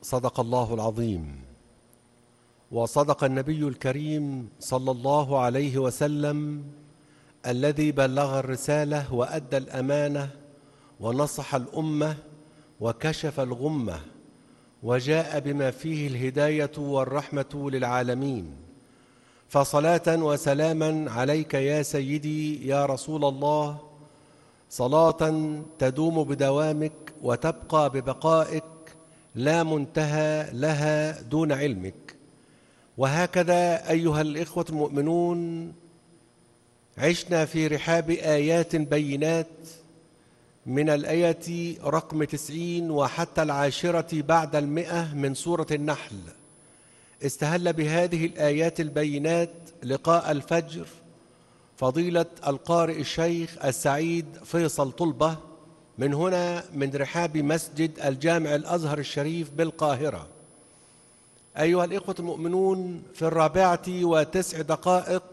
صدق الله العظيم، وصدق النبي الكريم صلى الله عليه وسلم الذي بلغ الرسالة وأدى الأمانة ونصح الأمة وكشف الغمة وجاء بما فيه الهداية والرحمة للعالمين. فصلاة وسلاما عليك يا سيدي يا رسول الله، صلاة تدوم بدوامك وتبقى ببقائك لا منتهى لها دون علمك. وهكذا أيها الإخوة المؤمنون، عشنا في رحاب آيات بينات من الآية رقم 90 وحتى 10 بعد 100 من سورة النحل. استهل بهذه الآيات البينات لقاء الفجر فضيلة القارئ الشيخ السعيد فيصل طلبة من هنا من رحاب مسجد الجامع الأزهر الشريف بالقاهرة. أيها الإخوة المؤمنون، في 4:09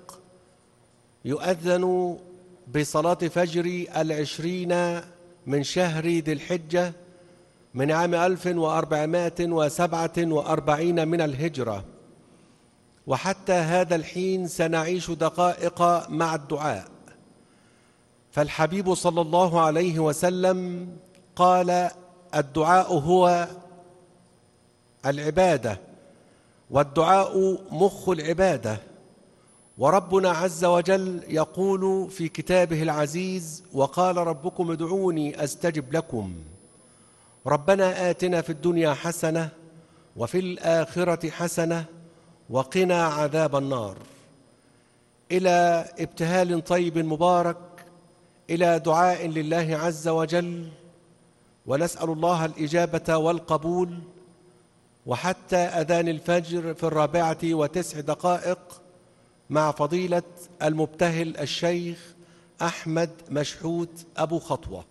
يؤذن بصلاة فجر 20 من شهر ذي الحجة من عام 1447 من الهجرة، وحتى هذا الحين سنعيش دقائق مع الدعاء. فالحبيب صلى الله عليه وسلم قال: الدعاء هو العبادة، والدعاء مخ العبادة. وربنا عز وجل يقول في كتابه العزيز: وقال ربكم ادعوني أستجب لكم. ربنا آتنا في الدنيا حسنة وفي الآخرة حسنة وقنا عذاب النار. إلى ابتهال طيب مبارك، إلى دعاء لله عز وجل، ونسأل الله الإجابة والقبول. وحتى أذان الفجر في 4:09 مع فضيلة المبتهل الشيخ أحمد مشحوت أبو خطوة.